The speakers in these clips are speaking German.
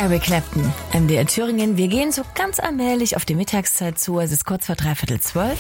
Eric Clapton, MDR Thüringen. Wir gehen so ganz allmählich auf die Mittagszeit zu. Es ist kurz vor 11:45.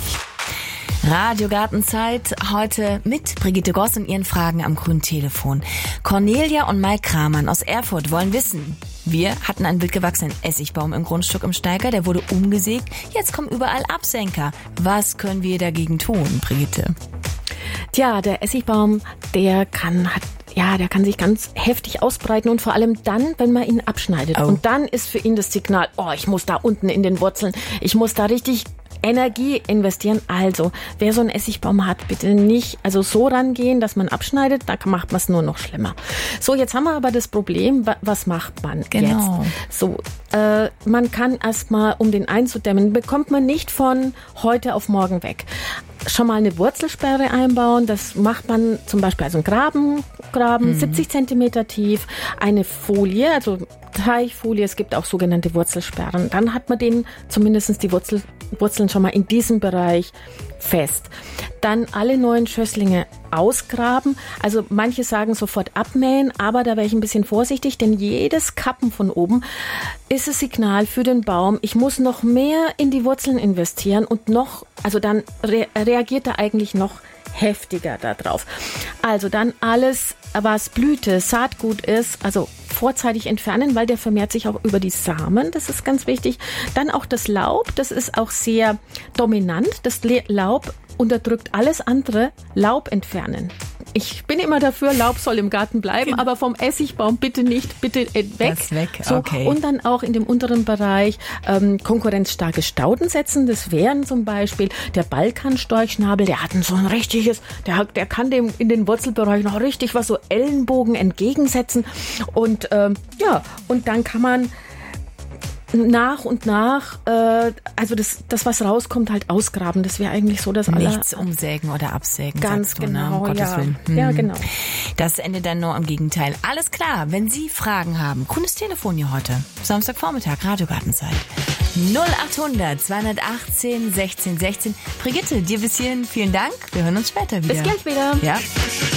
Radiogartenzeit heute mit Brigitte Goss und ihren Fragen am grünen Telefon. Cornelia und Mike Kramann aus Erfurt wollen wissen: Wir hatten einen wildgewachsenen Essigbaum im Grundstück im Steiger, der wurde umgesägt. Jetzt kommen überall Absenker. Was können wir dagegen tun, Brigitte? Tja, der Essigbaum, der kann sich ganz heftig ausbreiten und vor allem dann, wenn man ihn abschneidet. Oh. Und dann ist für ihn das Signal, ich muss da unten in den Wurzeln, ich muss da richtig Energie investieren. Also, wer so einen Essigbaum hat, bitte nicht so rangehen, dass man abschneidet, da macht man es nur noch schlimmer. So, jetzt haben wir aber das Problem, was macht man Genau. jetzt? So, man kann erstmal, um den einzudämmen, bekommt man nicht von heute auf morgen weg. Schon mal eine Wurzelsperre einbauen, das macht man zum Beispiel, einen Graben, 70 Zentimeter tief, eine Folie, Teichfolie, es gibt auch sogenannte Wurzelsperren. Dann hat man zumindest die Wurzeln schon mal in diesem Bereich fest. Dann alle neuen Schösslinge ausgraben. Also manche sagen sofort abmähen, aber da wäre ich ein bisschen vorsichtig, denn jedes Kappen von oben ist das Signal für den Baum, ich muss noch mehr in die Wurzeln investieren und dann reagiert er eigentlich noch heftiger darauf. Also dann alles, was Blüte, Saatgut ist, vorzeitig entfernen, weil der vermehrt sich auch über die Samen, das ist ganz wichtig. Dann auch das Laub, das ist auch sehr dominant. Das Laub unterdrückt alles andere, Laub entfernen. Ich bin immer dafür, Laub soll im Garten bleiben, aber vom Essigbaum bitte nicht, bitte weg. Das weg, so, okay. Und dann auch in dem unteren Bereich konkurrenzstarke Stauden setzen. Das wären zum Beispiel der Balkanstorchschnabel, der hat so ein richtiges, der kann dem in den Wurzelbereich noch richtig was, so Ellenbogen entgegensetzen. Und und dann kann man nach und nach, das was rauskommt, halt ausgraben. Das wäre eigentlich so das Nichts umsägen oder absägen. Ganz genau, um Gottes Willen. Ja, genau. Das endet dann nur im Gegenteil. Alles klar, wenn Sie Fragen haben, grünes Telefon hier heute, Samstagvormittag, Radiogartenzeit. 0800 218 16 16. Brigitte, dir bis hierhin vielen Dank. Wir hören uns später wieder. Bis gleich wieder. Ja.